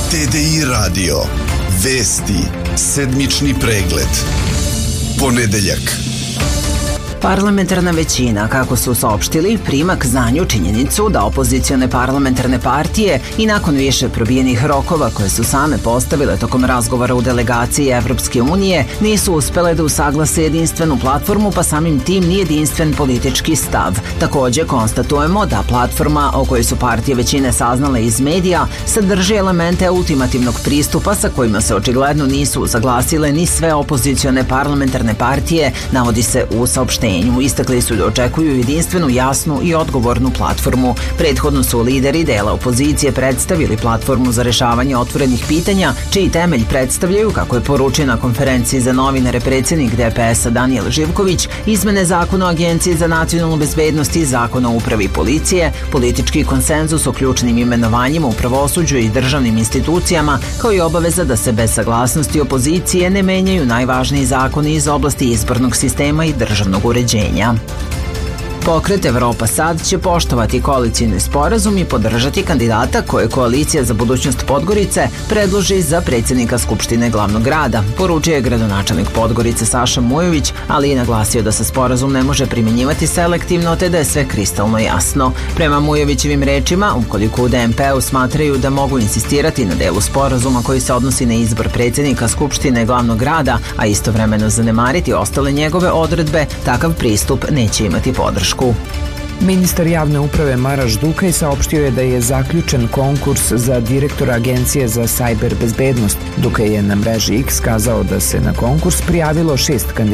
TDI Radio. Vesti. Sedmični pregled. Ponedeljak. Parlamentarna većina, kako su saopštili, prima k znanju činjenicu da opozicione parlamentarne partije i nakon više probijenih rokova koje su same postavile tokom razgovora u delegaciji Evropske unije nisu uspele da usaglase jedinstvenu platformu, pa samim tim ni jedinstven politički stav. Takođe konstatujemo da platforma o kojoj su partije većine saznale iz medija sadrži elemente ultimativnog pristupa sa kojima se očigledno nisu usaglasile ni sve opozicione parlamentarne partije, navodi se u saopštenju. Istakli su da očekuju jedinstvenu, jasnu i odgovornu platformu. Prethodno su lideri dela opozicije predstavili platformu za rešavanje otvorenih pitanja, čiji temelj predstavljaju, kako je poručio na konferenciji za novinare predsjednik DPS-a Danijel Živković, izmene zakona o Agenciji za nacionalnu bezbednost i zakona o upravi policije, politički konsenzus o ključnim imenovanjima u pravosuđu i državnim institucijama, kao i obaveza da se bez saglasnosti opozicije ne menjaju najvažniji zakoni iz oblasti izbornog sistema i državnog uređenja. Pokret Evropa Sad će poštovati koalicijni sporazum i podržati kandidata koje Koalicija za budućnost Podgorice predloži za predsjednika Skupštine glavnog grada, poručio je gradonačelnik Podgorice Saša Mujović, ali je naglasio da se sporazum ne može primjenjivati selektivno te da je sve kristalno jasno. Prema Mujovićevim rečima, ukoliko u DNP-u smatraju da mogu insistirati na delu sporazuma koji se odnosi na izbor predsjednika Skupštine glavnog grada, a istovremeno zanemariti ostale njegove odredbe, takav pristup neće imati podršku. Ministar javne uprave Maraš Dukaj saopštio je da je zaključen konkurs za direktora Agencije za sajber bezbednost. Dukaj je na mreži X kazao da se na konkurs prijavilo 6 kandidata